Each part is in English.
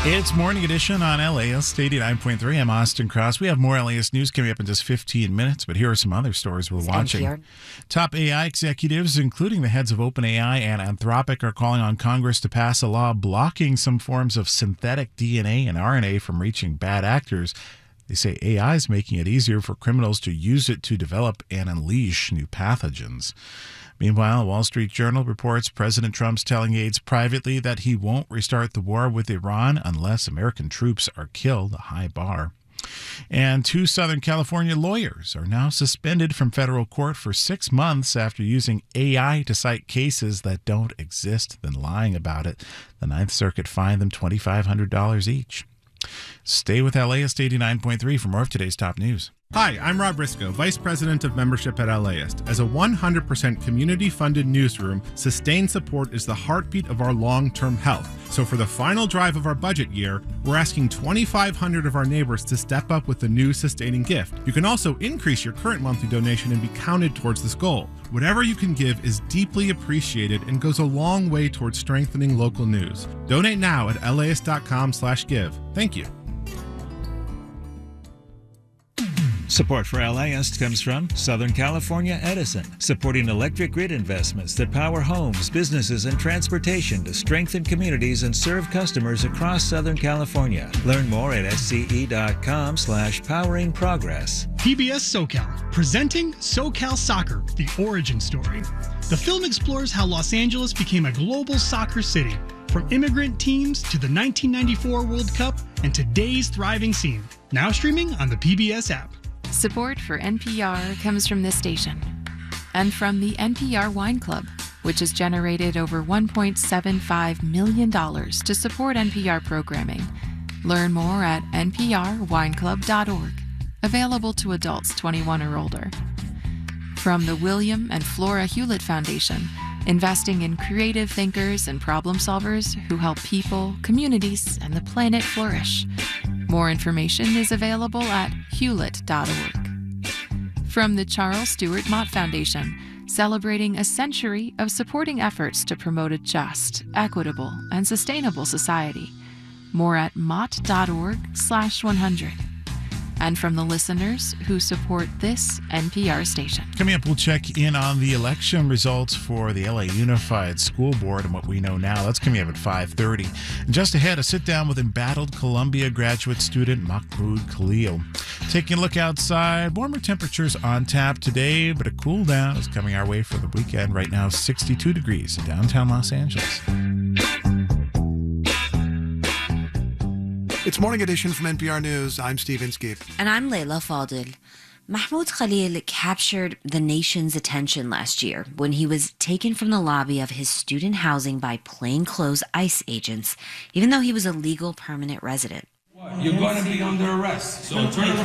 It's Morning Edition on LAS 89.3. I'm Austin Cross. We have more LAS news coming up in just 15 minutes, but here are some other stories we're watching. Top AI executives, including the heads of OpenAI and Anthropic, are calling on Congress to pass a law blocking some forms of synthetic DNA and RNA from reaching bad actors. They say AI is making it easier for criminals to use it to develop and unleash new pathogens. Meanwhile, the Wall Street Journal reports President Trump's telling aides privately that he won't restart the war with Iran unless American troops are killed, a high bar. And 2 Southern California lawyers are now suspended from federal court for 6 months after using AI to cite cases that don't exist, then lying about it. The Ninth Circuit fined them $2,500 each. Stay with LAist 89.3 for more of today's top news. Hi, I'm Rob Briscoe, Vice President of Membership at LAist. As a 100% community-funded newsroom, sustained support is the heartbeat of our long-term health. So for the final drive of our budget year, we're asking 2,500 of our neighbors to step up with a new sustaining gift. You can also increase your current monthly donation and be counted towards this goal. Whatever you can give is deeply appreciated and goes a long way towards strengthening local news. Donate now at laist.com/give. Thank you. Support for LAist comes from Southern California Edison, supporting electric grid investments that power homes, businesses, and transportation to strengthen communities and serve customers across Southern California. Learn more at sce.com/poweringprogress. PBS SoCal, presenting SoCal Soccer, the origin story. The film explores how Los Angeles became a global soccer city, from immigrant teams to the 1994 World Cup and today's thriving scene. Now streaming on the PBS app. Support for NPR comes from this station and from the NPR Wine Club, which has generated over $1.75 million to support NPR programming. Learn more at nprwineclub.org. Available to adults 21 or older. From the William and Flora Hewlett Foundation, investing in creative thinkers and problem solvers who help people, communities, and the planet flourish. More information is available at hewlett.org. From the Charles Stewart Mott Foundation, celebrating a century of supporting efforts to promote a just, equitable, and sustainable society. More at mott.org/100. And from the listeners who support this NPR station. Coming up, we'll check in on the election results for the LA Unified School Board and what we know now. That's coming up at 5:30. And just ahead, a sit-down with embattled Columbia graduate student Mahmoud Khalil. Taking a look outside, warmer temperatures on tap today, but a cool down is coming our way for the weekend. Right now, 62 degrees in downtown Los Angeles. It's Morning Edition from NPR News. I'm Steve Inskeep. And I'm Layla Fadil. Mahmoud Khalil captured the nation's attention last year when he was taken from the lobby of his student housing by plainclothes ICE agents, even though he was a legal permanent resident. You're going to be under arrest. So turn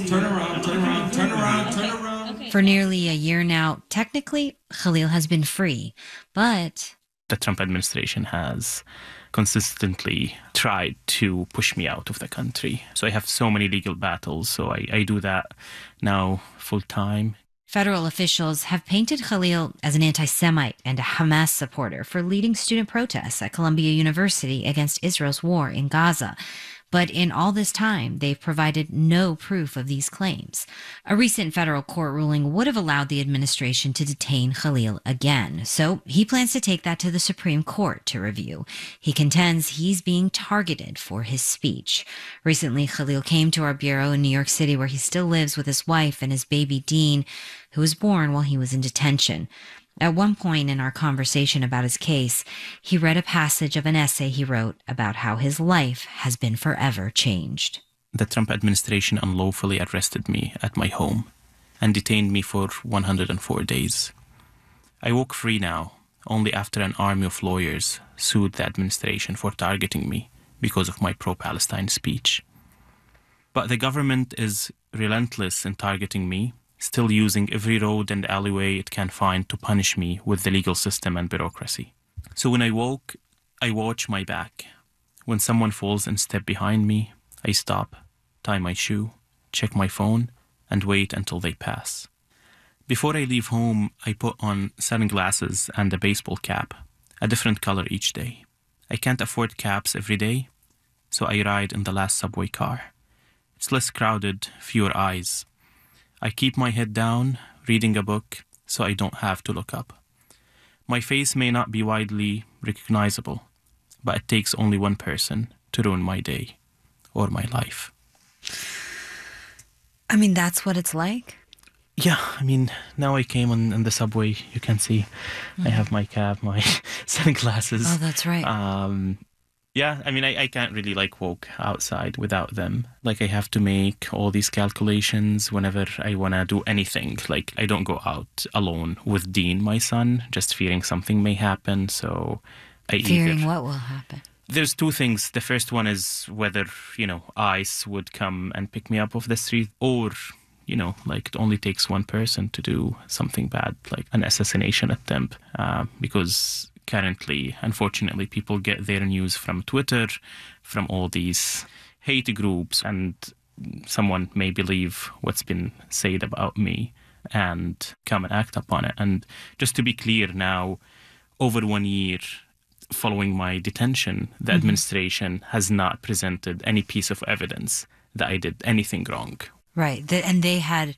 around. For nearly a year now, technically, Khalil has been free, but the Trump administration has consistently tried to push me out of the country. So I have so many legal battles, so I do that now full time. Federal officials have painted Khalil as an anti-Semite and a Hamas supporter for leading student protests at Columbia University against Israel's war in Gaza. But in all this time, they've provided no proof of these claims. A recent federal court ruling would have allowed the administration to detain Khalil again. So he plans to take that to the Supreme Court to review. He contends he's being targeted for his speech. Recently, Khalil came to our bureau in New York City, where he still lives with his wife and his baby Dean, who was born while he was in detention. At one point in our conversation about his case, he read a passage of an essay he wrote about how his life has been forever changed. The Trump administration unlawfully arrested me at my home and detained me for 104 days. I walk free now, only after an army of lawyers sued the administration for targeting me because of my pro-Palestine speech. But the government is relentless in targeting me, still using every road and alleyway it can find to punish me with the legal system and bureaucracy. So when I walk, I watch my back. When someone falls and step behind me, I stop, tie my shoe, check my phone, and wait until they pass. Before I leave home, I put on sunglasses and a baseball cap, a different color each day. I can't afford caps every day, so I ride in the last subway car. It's less crowded, fewer eyes. I keep my head down, reading a book, so I don't have to look up. My face may not be widely recognizable, but it takes only one person to ruin my day or my life. I mean, that's what it's like? Yeah, I mean, now I came on the subway, you can see I have my cap, my sunglasses. Oh, that's right. Yeah, I mean, I can't really walk outside without them. I have to make all these calculations whenever I want to do anything. I don't go out alone with Dean, my son, just fearing something may happen. So Fearing what will happen? There's two things. The first one is whether, ICE would come and pick me up off the street, or, it only takes one person to do something bad, like an assassination attempt, because currently, unfortunately, people get their news from Twitter, from all these hate groups, and someone may believe what's been said about me and come and act upon it. And just to be clear now, over 1 year following my detention, the administration has not presented any piece of evidence that I did anything wrong. Right. And they had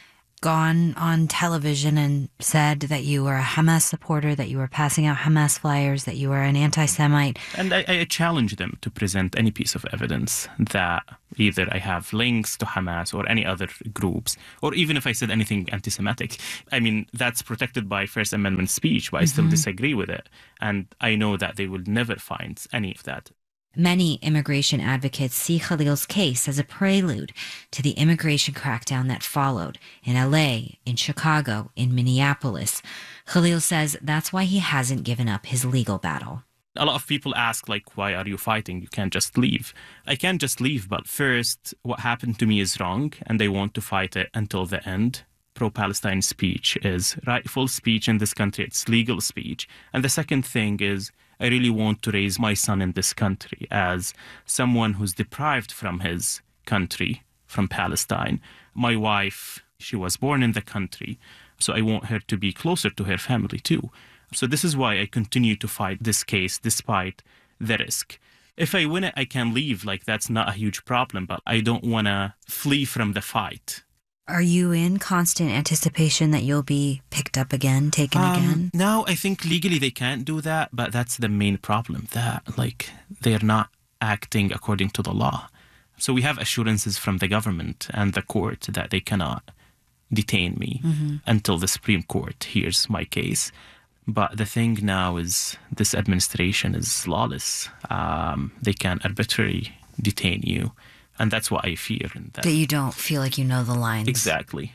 gone on television and said that you were a Hamas supporter, that you were passing out Hamas flyers, that you were an anti-Semite. And I challenge them to present any piece of evidence that either I have links to Hamas or any other groups, or even if I said anything anti-Semitic. I mean, that's protected by First Amendment speech, but I still disagree with it. And I know that they will never find any of that. Many immigration advocates see Khalil's case as a prelude to the immigration crackdown that followed in LA, in Chicago, in Minneapolis. Khalil says that's why he hasn't given up his legal battle. A lot of people ask, why are you fighting? You can't just leave. I can't just leave, but first, what happened to me is wrong, and I want to fight it until the end. Pro-Palestine speech is rightful speech in this country. It's legal speech. And the second thing is, I really want to raise my son in this country as someone who's deprived from his country, from Palestine. My wife, she was born in the country, so I want her to be closer to her family too. So this is why I continue to fight this case despite the risk. If I win it, I can leave. That's not a huge problem, but I don't want to flee from the fight. Are you in constant anticipation that you'll be picked up again, taken again? No, I think legally they can't do that, but that's the main problem, that they're not acting according to the law. So we have assurances from the government and the court that they cannot detain me until the Supreme Court hears my case. But the thing now is this administration is lawless. They can arbitrarily detain you. And that's what I fear. That you don't feel like you know the lines. Exactly.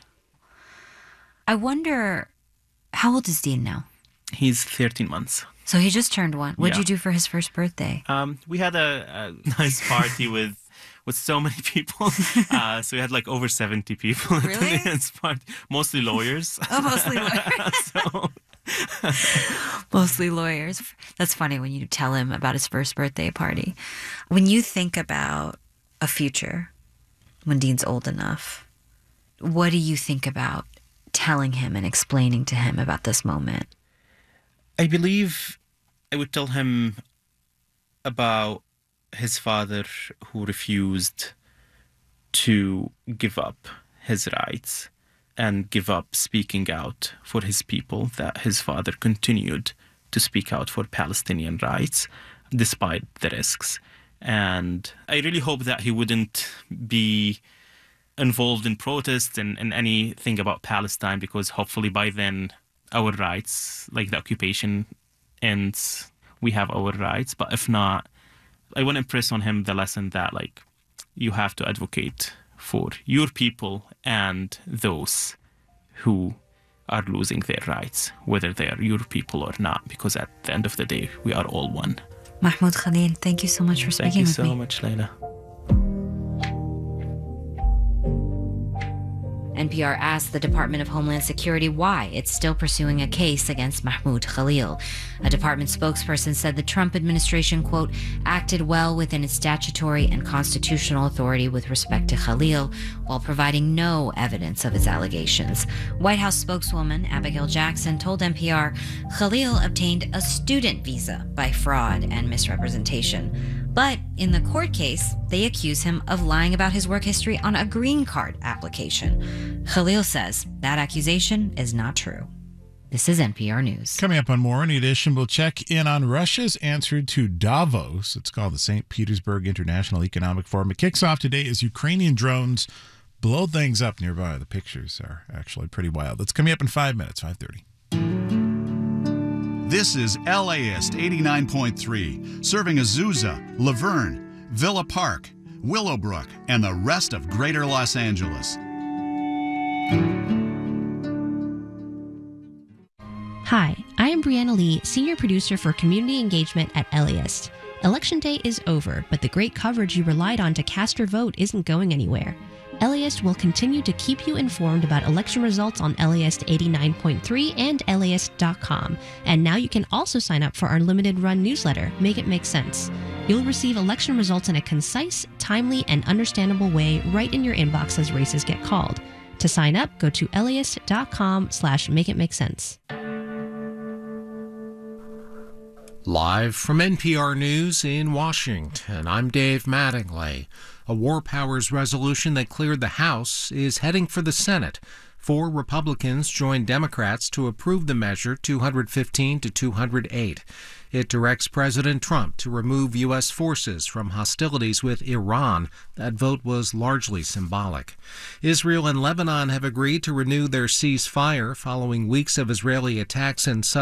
I wonder, how old is Dean now? He's 13 months. So he just turned 1. What did you do for his first birthday? We had a nice party with so many people. So we had over 70 people really? at the dance party. Mostly lawyers. Oh, mostly lawyers. Mostly lawyers. That's funny when you tell him about his first birthday party. When you think about a future, when Dean's old enough, what do you think about telling him and explaining to him about this moment? I believe I would tell him about his father who refused to give up his rights and give up speaking out for his people, that his father continued to speak out for Palestinian rights despite the risks. And I really hope that he wouldn't be involved in protests and anything about Palestine, because hopefully by then our rights, the occupation ends, we have our rights. But if not, I want to impress on him the lesson that you have to advocate for your people and those who are losing their rights, whether they are your people or not, because at the end of the day, we are all one. Mahmoud Khalil, thank you so much for speaking with me. Thank you so much, Layla. NPR asked the Department of Homeland Security why it's still pursuing a case against Mahmoud Khalil. A department spokesperson said the Trump administration, quote, acted well within its statutory and constitutional authority with respect to Khalil, while providing no evidence of his allegations. White House spokeswoman Abigail Jackson told NPR Khalil obtained a student visa by fraud and misrepresentation. But in the court case, they accuse him of lying about his work history on a green card application. Khalil says that accusation is not true. This is NPR News. Coming up on more, in addition, we'll check in on Russia's answer to Davos. It's called the St. Petersburg International Economic Forum. It kicks off today as Ukrainian drones blow things up nearby. The pictures are actually pretty wild. It's coming up in 5 minutes, 5:30. This is LAist 89.3, serving Azusa, Laverne, Villa Park, Willowbrook, and the rest of Greater Los Angeles. Hi, I am Brianna Lee, Senior Producer for Community Engagement at LAist. Election day is over, but the great coverage you relied on to cast your vote isn't going anywhere. LAist will continue to keep you informed about election results on LAist 89.3 and LAist.com. And now you can also sign up for our limited run newsletter, Make It Make Sense. You'll receive election results in a concise, timely, and understandable way right in your inbox as races get called. To sign up, go to LAist.com/makeitmakesense. Live from NPR News in Washington, I'm Dave Mattingly. A War Powers resolution that cleared the House is heading for the Senate. 4 Republicans joined Democrats to approve the measure 215 to 208. It directs President Trump to remove U.S. forces from hostilities with Iran. That vote was largely symbolic. Israel and Lebanon have agreed to renew their ceasefire following weeks of Israeli attacks in